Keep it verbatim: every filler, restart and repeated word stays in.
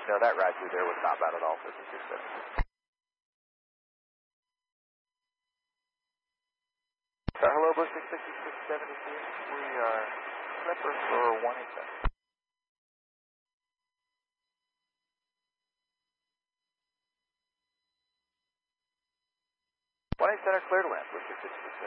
No, that ride through there was not bad at all, fifty-six seventy. Uh, hello, Bushwick sixty-six seventy-two. We are prepper for one eight seven. one eight center, clear to land, Bushwick sixty-six